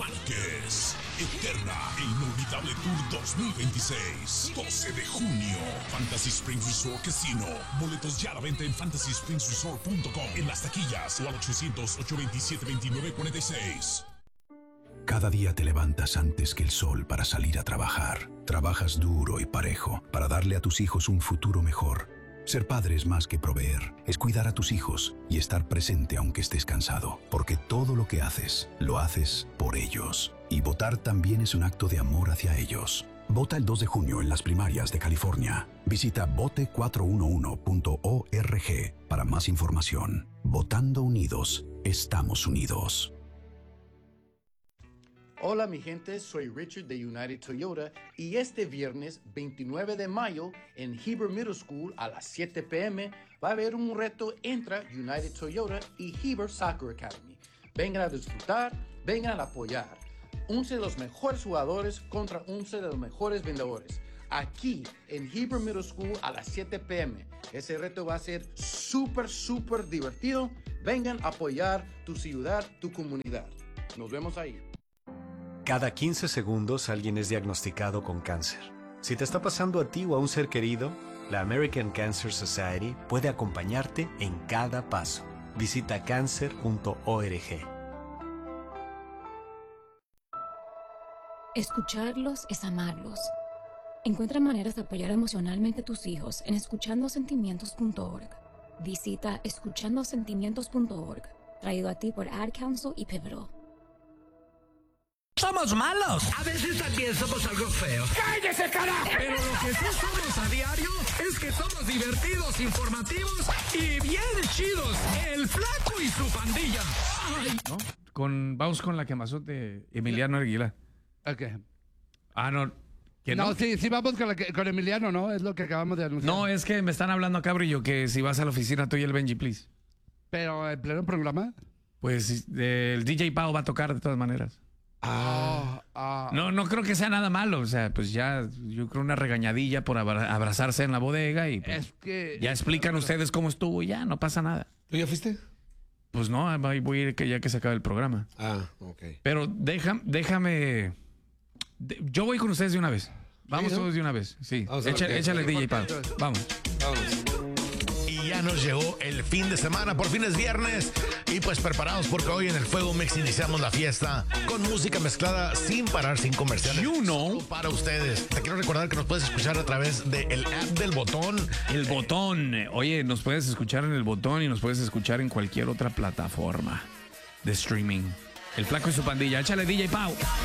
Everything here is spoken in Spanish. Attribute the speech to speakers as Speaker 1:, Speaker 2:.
Speaker 1: Márquez. Eterna e inolvidable Tour 2026. 12 de junio. Fantasy Springs Resort Casino. Boletos ya a la venta en fantasyspringsresort.com. En las taquillas o al 800-827-2946.
Speaker 2: Cada día te levantas antes que el sol para salir a trabajar. Trabajas duro y parejo para darle a tus hijos un futuro mejor. Ser padre es más que proveer, es cuidar a tus hijos y estar presente aunque estés cansado, porque todo lo que haces, lo haces por ellos. Y votar también es un acto de amor hacia ellos. Vota el 2 de junio en las primarias de California. Visita vote411.org para más información. Votando unidos, estamos unidos.
Speaker 3: Hola mi gente, soy Richard de United Toyota y este viernes 29 de mayo en Heber Middle School a las 7 p.m. va a haber un reto entre United Toyota y Heber Soccer Academy. Vengan a disfrutar, vengan a apoyar. 11 de los mejores jugadores contra 11 de los mejores vendedores. Aquí en Heber Middle School a las 7 p.m. Ese reto va a ser súper divertido. Vengan a apoyar tu ciudad, tu comunidad. Nos vemos ahí.
Speaker 4: Cada 15 segundos alguien es diagnosticado con cáncer. Si te está pasando a ti o a un ser querido, la American Cancer Society puede acompañarte en cada paso. Visita cancer.org.
Speaker 5: Escucharlos es amarlos. Encuentra maneras de apoyar emocionalmente a tus hijos en escuchandosentimientos.org. Visita escuchandosentimientos.org, traído a ti por Ad Council y Pivotal.
Speaker 6: Somos malos.
Speaker 7: A veces también somos algo feos.
Speaker 6: ¡Cállese, carajo!
Speaker 7: Pero lo que sí somos a diario es que somos divertidos, informativos y bien chidos. El Flaco y su pandilla. Ay.
Speaker 8: ¿No? Vamos con la quemazote Emiliano Arguila.
Speaker 9: Ok.
Speaker 8: No. ¿Que no?
Speaker 9: No, sí, vamos con Emiliano, ¿no? Es lo que acabamos de anunciar.
Speaker 8: No, es que me están hablando acá, Brillo, que si vas a la oficina tú y el Benji, please.
Speaker 9: ¿Pero en pleno programa?
Speaker 8: Pues el DJ Pau va a tocar de todas maneras. No creo que sea nada malo. O sea, pues ya, yo creo una regañadilla por abrazarse en la bodega y pues,
Speaker 9: es que
Speaker 8: ya explican ustedes cómo estuvo y ya, no pasa nada.
Speaker 10: ¿Tú ya fuiste?
Speaker 8: Pues no, voy a ir ya que se acabe el programa.
Speaker 10: Ok.
Speaker 8: Pero déjame... Yo voy con ustedes de una vez. Vamos todos de una vez. Sí. Échale DJ Pau. Vamos.
Speaker 10: Y ya nos llegó el fin de semana, por fin es viernes. Y pues preparados porque hoy en el Fuego Mix iniciamos la fiesta con música mezclada sin parar, sin comerciales. Solo para ustedes. Te quiero recordar que nos puedes escuchar a través del app del Botón.
Speaker 8: El Botón. Oye, nos puedes escuchar en el Botón y nos puedes escuchar en cualquier otra plataforma de streaming. El Flaco y su pandilla. Échale DJ Pau.